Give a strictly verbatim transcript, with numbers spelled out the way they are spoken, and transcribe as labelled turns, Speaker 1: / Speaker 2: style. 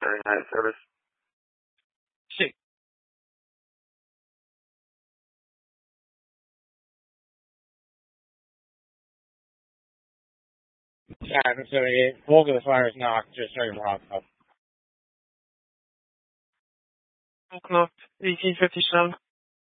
Speaker 1: thirty-nine service.
Speaker 2: Sí. Yeah, so the bulk of the fire is knocked, just starting to rock up.
Speaker 3: Knocked, eighteen fifty-seven.